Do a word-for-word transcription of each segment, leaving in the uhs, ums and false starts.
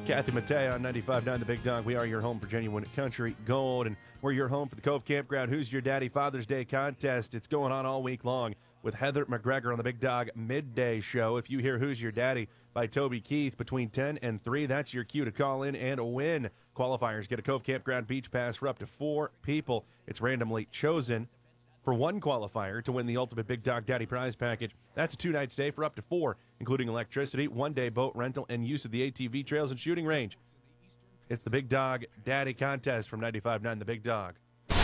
Kathy Mattea on ninety-five point nine The Big Dog. We are your home for genuine country gold, and we're your home for the Cove Campground Who's Your Daddy Father's Day contest. It's going on all week long with Heather McGregor on the Big Dog Midday Show. If you hear Who's Your Daddy by Toby Keith between ten and three, that's your cue to call in and win. Qualifiers get a Cove Campground Beach Pass for up to four people. It's randomly chosen for one qualifier to win the ultimate Big Dog Daddy prize package. That's a two-night stay for up to four, including electricity, one-day boat rental, and use of the A T V trails and shooting range. It's the Big Dog Daddy contest from ninety-five point nine The Big Dog.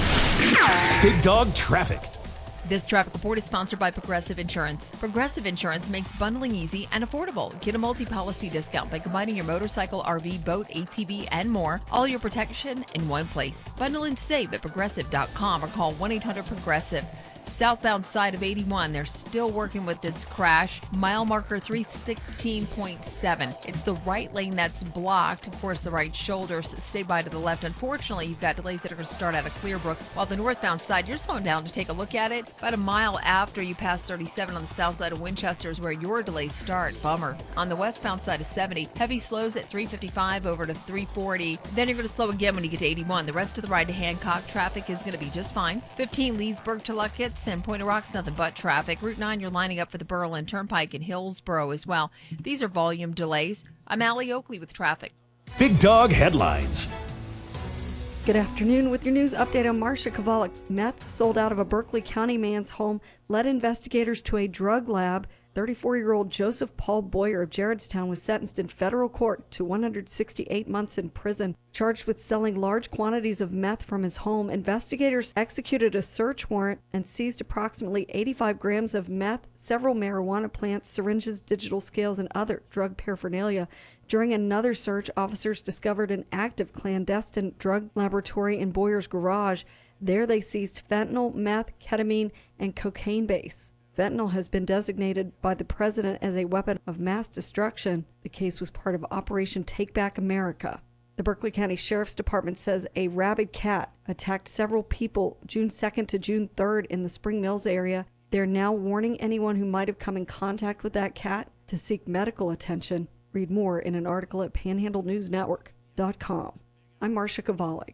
Big Dog Traffic. This traffic report is sponsored by Progressive Insurance. Progressive Insurance makes bundling easy and affordable. Get a multi-policy discount by combining your motorcycle, R V, boat, A T V, and more. All your protection in one place. Bundle and save at progressive dot com or call one eight hundred progressive. Southbound side of eighty-one, they're still working with this crash. Mile marker three sixteen point seven. It's the right lane that's blocked. Of course, the right shoulders stay by to the left. Unfortunately, you've got delays that are going to start out of Clearbrook, while the northbound side, you're slowing down to take a look at it. About a mile after you pass thirty-seven on the south side of Winchester is where your delays start. Bummer. On the westbound side of seventy, heavy slows at three fifty-five over to three forty. Then you're going to slow again when you get to eighty-one. The rest of the ride to Hancock traffic is going to be just fine. fifteen Leesburg to Luckett and Point of Rocks, nothing but traffic. Route nine, you're lining up for the Berlin Turnpike in Hillsboro as well. These are volume delays. I'm Allie Oakley with traffic. Big Dog Headlines. Good afternoon. With your news update on Marcia Kovalik. Meth sold out of a Berkeley County man's home led investigators to a drug lab. thirty-four-year-old Joseph Paul Boyer of Jaredstown was sentenced in federal court to one hundred sixty-eight months in prison, charged with selling large quantities of meth from his home. Investigators executed a search warrant and seized approximately eighty-five grams of meth, several marijuana plants, syringes, digital scales, and other drug paraphernalia. During another search, officers discovered an active clandestine drug laboratory in Boyer's garage. There they seized fentanyl, meth, ketamine, and cocaine base. Fentanyl has been designated by the president as a weapon of mass destruction. The case was part of Operation Take Back America. The Berkeley County Sheriff's Department says a rabid cat attacked several people June second to June third in the Spring Mills area. They're now warning anyone who might have come in contact with that cat to seek medical attention. Read more in an article at panhandle news network dot com. I'm Marcia Kovalik.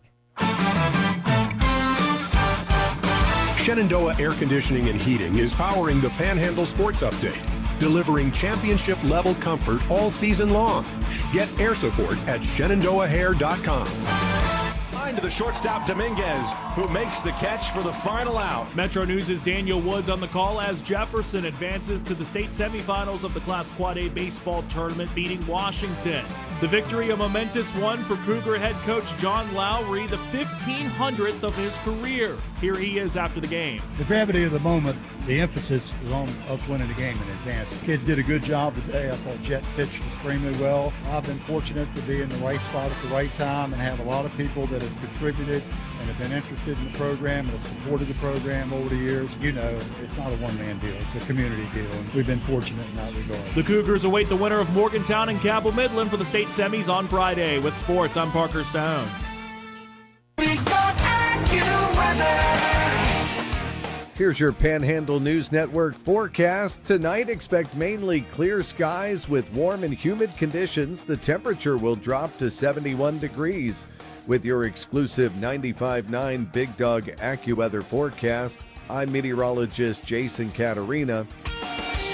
Shenandoah Air Conditioning and Heating is powering the Panhandle Sports Update, delivering championship-level comfort all season long. Get air support at shenandoah hair dot com. To the shortstop Dominguez, who makes the catch for the final out. Metro News' Daniel Woods on the call as Jefferson advances to the state semifinals of the Class Quad A baseball tournament, beating Washington. The victory, a momentous one for Cougar head coach John Lowry, the fifteen hundredth of his career. Here he is after the game. The gravity of the moment, the emphasis is on us winning the game in advance. The kids did a good job today. I thought Jet pitched extremely well. I've been fortunate to be in the right spot at the right time and have a lot of people that have contributed and have been interested in the program and have supported the program over the years. You know, it's not a one-man deal. It's a community deal, and we've been fortunate in that regard. The Cougars await the winner of Morgantown and Cabell Midland for the state semis on Friday. With sports, I'm Parker Stone. Here's your Panhandle News Network forecast. Tonight, expect mainly clear skies with warm and humid conditions. The temperature will drop to seventy-one degrees. With your exclusive ninety-five point nine Big Dog AccuWeather forecast, I'm meteorologist Jason Caterina.